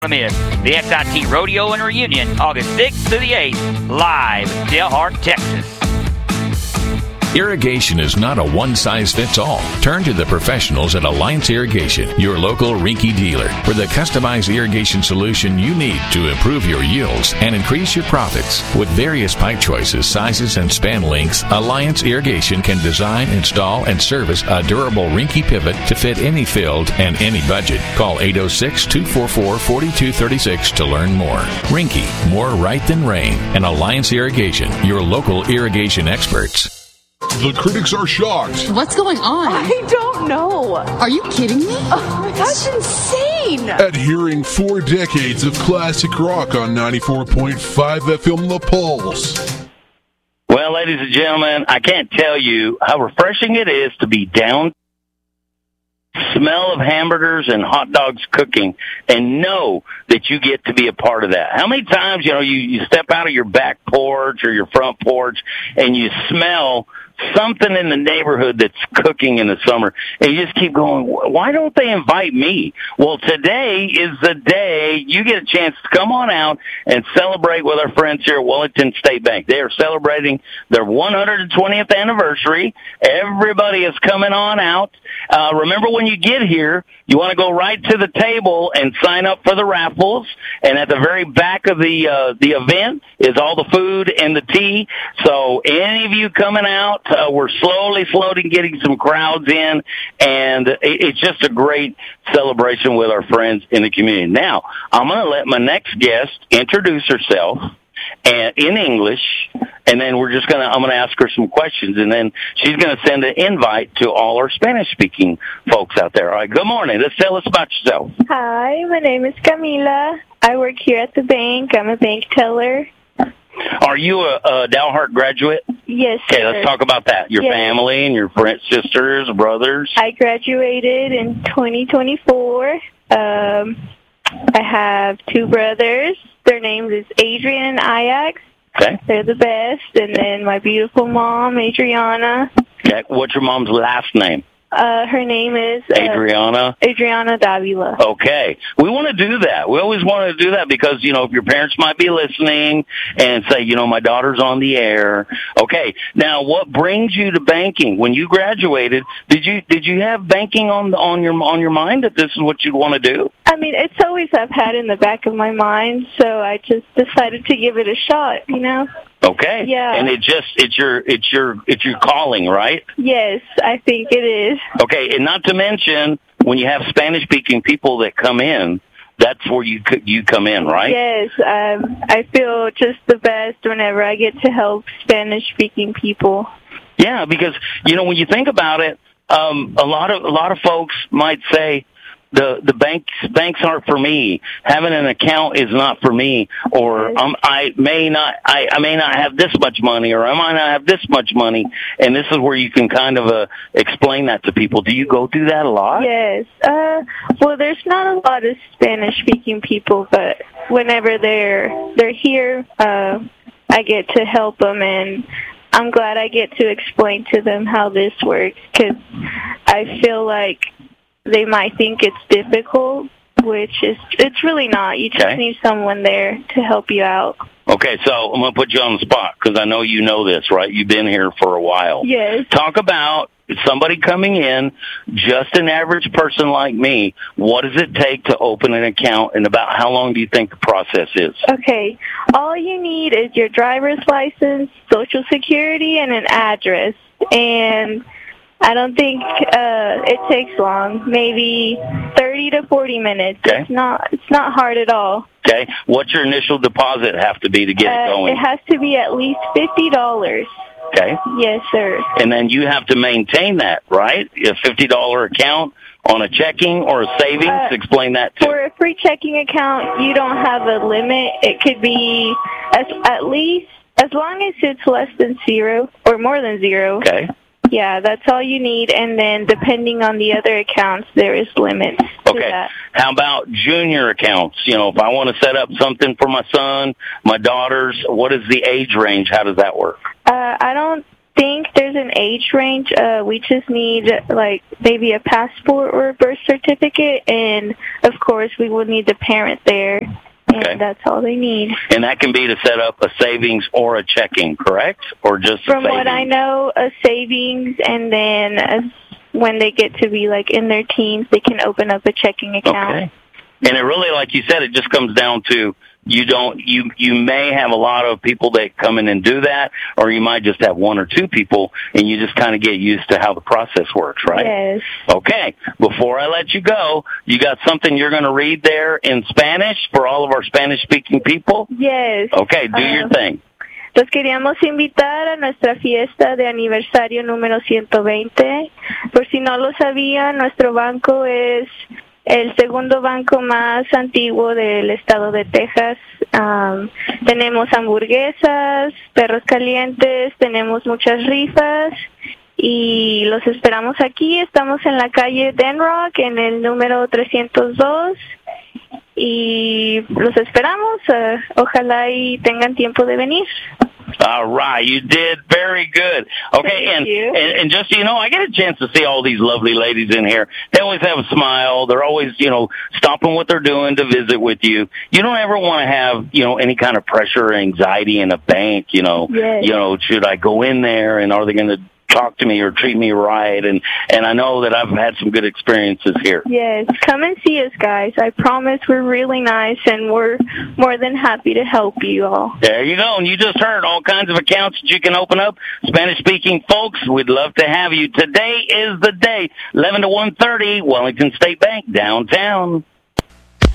Miss the XIT Rodeo and Reunion, August 6th to the 8th, live in Del Hart, Texas. Irrigation is not a one-size-fits-all. Turn to the professionals at Alliance Irrigation, your local Rinky dealer, for the customized irrigation solution you need to improve your yields and increase your profits. With various pipe choices, sizes, and span lengths, Alliance Irrigation can design, install, and service a durable Rinky pivot to fit any field and any budget. Call 806-244-4236 to learn more. Rinky, more right than rain, and Alliance Irrigation, your local irrigation experts. The critics are shocked. What's going on? I don't know. Are you kidding me? Oh, that's insane. At hearing 4 decades of classic rock on 94.5 FM The Pulse. Well, ladies and gentlemen, I can't tell you how refreshing it is to be down, smell of hamburgers and hot dogs cooking, and know that you get to be a part of that. How many times, you step out of your back porch or your front porch and you smell something in the neighborhood that's cooking in the summer, and you just keep going, why don't they invite me? Well, today is the day you get a chance to come on out and celebrate with our friends here at Wellington State Bank. They are celebrating their 120th anniversary. Everybody is coming on out. Remember, when you get here, you want to go right to the table and sign up for the raffles, and at the very back of the event is all the food and the tea. So any of you coming out, we're slowly getting some crowds in, and it's just a great celebration with our friends in the community. Now, I'm going to let my next guest introduce herself and in English, and then I'm going to ask her some questions, and then she's going to send an invite to all our Spanish-speaking folks out there. All right, good morning. Let's tell us about yourself. Hi, my name is Camila. I work here at the bank. I'm a bank teller. Are you a Dalhart graduate? Yes, Okay, sir. let's talk about that. Your family and your friends, sisters, brothers. I graduated in 2024. I have 2 brothers. Their names is Adrian and Ajax. Okay. They're the best. And then my beautiful mom, Adriana. Okay. What's your mom's last name? Her name is Adriana Davila. Okay. We want to do that. We always want to do that because, if your parents might be listening and say, my daughter's on the air. Okay. Now, what brings you to banking? When you graduated, did you have banking on your mind that this is what you want to do? I mean, it's always I've had in the back of my mind, so I just decided to give it a shot, Okay. Yeah. And it's your calling, right? Yes, I think it is. Okay, and not to mention when you have Spanish-speaking people that come in, that's where you come in, right? Yes, I feel just the best whenever I get to help Spanish-speaking people. Yeah, because when you think about it, a lot of folks might say, the banks aren't for me. Having an account is not for me, or I may not have this much money, or I might not have this much money. And this is where you can kind of explain that to people. Do you go through that a lot? Yes. Well, there's not a lot of Spanish-speaking people, but whenever they're here, I get to help them, and I'm glad I get to explain to them how this works, because I feel like they might think it's difficult, it's really not. You just need someone there to help you out. Okay, so I'm going to put you on the spot because I know you know this, right? You've been here for a while. Yes. Talk about somebody coming in, just an average person like me. What does it take to open an account, and about how long do you think the process is? Okay, all you need is your driver's license, Social Security, and an address. And I don't think it takes long, maybe 30 to 40 minutes. Okay. It's not hard at all. Okay. What's your initial deposit have to be to get it going? It has to be at least $50. Okay. Yes, sir. And then you have to maintain that, right? A $50 account on a checking or a savings? Explain that too. For a free checking account, you don't have a limit. It could be at least, as long as it's less than 0 or more than 0. Okay. Yeah, that's all you need, and then depending on the other accounts, there is limits to that. How about junior accounts? If I want to set up something for my son, my daughters, what is the age range? How does that work? I don't think there's there's an age range. We just need, like, maybe a passport or a birth certificate, and, of course, we will need the parent there, and that's all they need. And that can be to set up a savings or a checking, correct? Or just From what I know, a savings, and then when they get to be, like, in their teens, they can open up a checking account. Okay. And it really, like you said, it just comes down to you may have a lot of people that come in and do that, or you might just have one or two people, and you just kind of get used to how the process works, right? Yes. Okay. Before I let you go, you got something you're going to read there in Spanish for all of our Spanish-speaking people? Yes. Okay, do your thing. Los queríamos invitar a nuestra fiesta de aniversario número 120. Por si no lo sabían, nuestro banco es el segundo banco más antiguo del estado de Texas. Tenemos hamburguesas, perros calientes, tenemos muchas rifas y los esperamos aquí. Estamos en la calle Denrock, en el número 302. Y los esperamos. Ojalá y tengan tiempo de venir. All right, you did very good. Okay, and just so you know, I get a chance to see all these lovely ladies in here. They always have a smile. They're always, stopping what they're doing to visit with you. You don't ever want to have, any kind of pressure or anxiety in a bank. Yes. Should I go in there and are they going to talk to me or treat me right? And I know that I've had some good experiences here. Yes, come and see us, guys. I promise we're really nice, and we're more than happy to help you all. There you go. And you just heard all kinds of accounts that you can open up. Spanish-speaking folks, we'd love to have you. Today is the day, 11 to 1:30, Wellington State Bank, downtown.